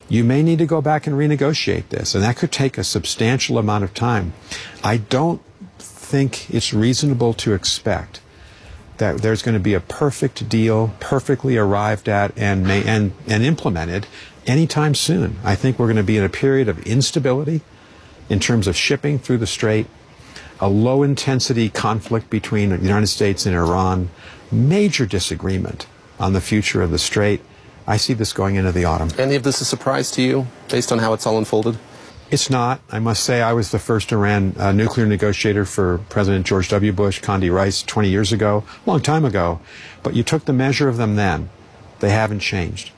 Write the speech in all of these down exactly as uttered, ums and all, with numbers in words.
you may need to go back and renegotiate this, and that could take a substantial amount of time. I don't think it's reasonable to expect that there's going to be a perfect deal, perfectly arrived at and may, and, and implemented anytime soon. I think we're going to be in a period of instability in terms of shipping through the Strait, a low-intensity conflict between the United States and Iran, major disagreement on the future of the Strait. I see this going into the autumn. Any of this a surprise to you, based on how it's all unfolded? It's not. I must say I was the first Iran uh, nuclear negotiator for President George W. Bush, Condi Rice, twenty years ago, a long time ago. But you took the measure of them then. They haven't changed.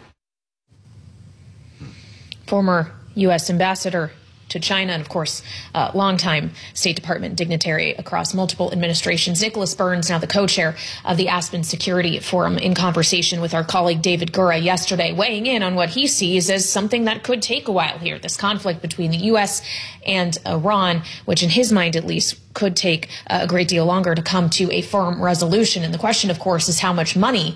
Former U S ambassador to China and, of course, uh, longtime State Department dignitary across multiple administrations, Nicholas Burns, now the co-chair of the Aspen Security Forum, in conversation with our colleague David Gura yesterday, weighing in on what he sees as something that could take a while here, this conflict between the U S and Iran, which in his mind at least could take a great deal longer to come to a firm resolution. And the question, of course, is how much money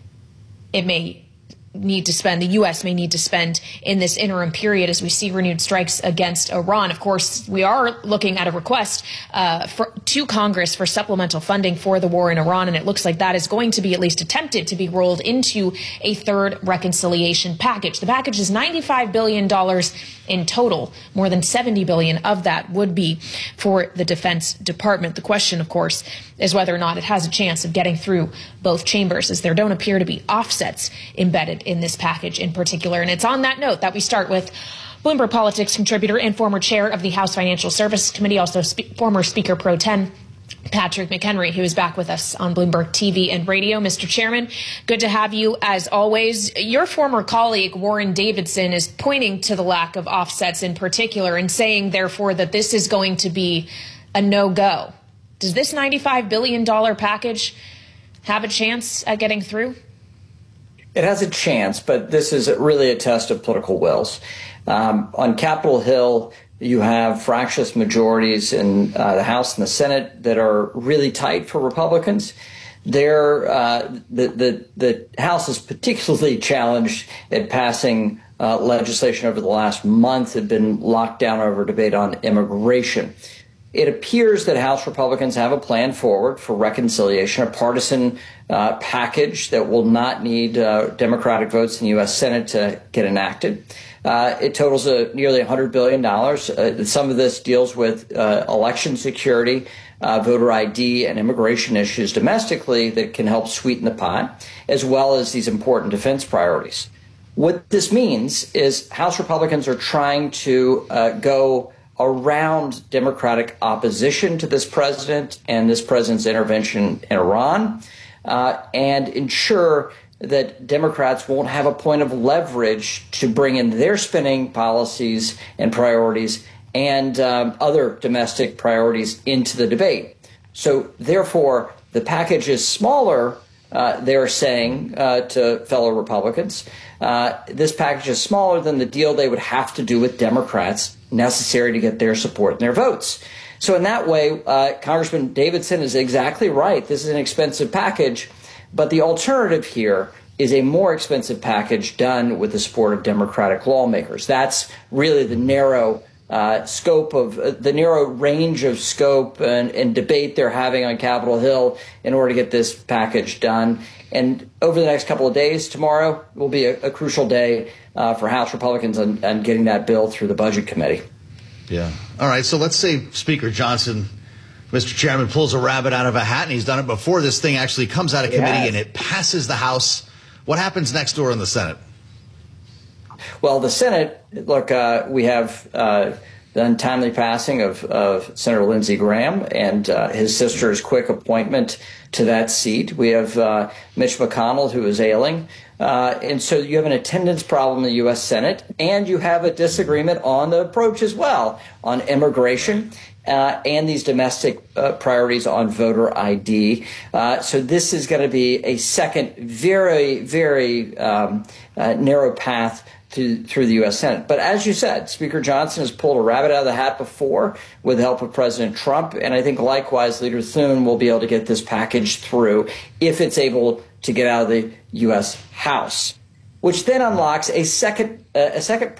it may need to spend, the U S may need to spend in this interim period as we see renewed strikes against Iran. Of course, we are looking at a request uh, for, to Congress for supplemental funding for the war in Iran, and it looks like that is going to be at least attempted to be rolled into a third reconciliation package. The package is ninety-five billion dollars in total. More than seventy billion dollars of that would be for the Defense Department. The question, of course, is whether or not it has a chance of getting through both chambers, as there don't appear to be offsets embedded in this package in particular. And it's on that note that we start with Bloomberg Politics contributor and former chair of the House Financial Services Committee, also spe- former Speaker Pro Tem, Patrick McHenry, who is back with us on Bloomberg T V and radio. Mister Chairman, good to have you as always. Your former colleague, Warren Davidson, is pointing to the lack of offsets in particular and saying, therefore, that this is going to be a no-go. Does this ninety-five billion dollars package have a chance at getting through? It has a chance, but this is really a test of political wills. Um, on Capitol Hill, you have fractious majorities in uh, the House and the Senate that are really tight for Republicans. They're, uh, the, the, the House is particularly challenged at passing uh, legislation over the last month, had been locked down over debate on immigration. It appears that House Republicans have a plan forward for reconciliation, a partisan uh, package that will not need uh, Democratic votes in the U S Senate to get enacted. Uh, it totals uh, nearly one hundred billion dollars. Uh, some of this deals with uh, election security, uh, voter I D, and immigration issues domestically that can help sweeten the pot, as well as these important defense priorities. What this means is House Republicans are trying to uh, go around Democratic opposition to this president and this president's intervention in Iran, uh, and ensure that Democrats won't have a point of leverage to bring in their spending policies and priorities and um, other domestic priorities into the debate. So therefore, the package is smaller, uh, they're saying uh, to fellow Republicans. Uh, this package is smaller than the deal they would have to do with Democrats necessary to get their support and their votes. So in that way, uh, Congressman Davidson is exactly right. This is an expensive package, but the alternative here is a more expensive package done with the support of Democratic lawmakers. That's really the narrow uh, scope of uh, the narrow range of scope and, and debate they're having on Capitol Hill in order to get this package done. And over the next couple of days, tomorrow will be a, a crucial day uh, for House Republicans on, on getting that bill through the Budget Committee. Yeah. All right. So let's say Speaker Johnson, Mister Chairman, pulls a rabbit out of a hat, and he's done it before. This thing actually comes out of committee yes. and it passes the House. What happens next door in the Senate? Well, the Senate, look, uh, we have uh, the untimely passing of, of Senator Lindsey Graham and uh, his sister's quick appointment to that seat. We have uh, Mitch McConnell, who is ailing. Uh, and so you have an attendance problem in the U S Senate, and you have a disagreement on the approach as well, on immigration uh, and these domestic uh, priorities on voter I D. Uh, so this is going to be a second very, very um, uh, narrow path to, through the U S Senate. But as you said, Speaker Johnson has pulled a rabbit out of the hat before with the help of President Trump. And I think likewise, Leader Thune will be able to get this package through if it's able to get out of the U S House, which then unlocks a second, uh, a second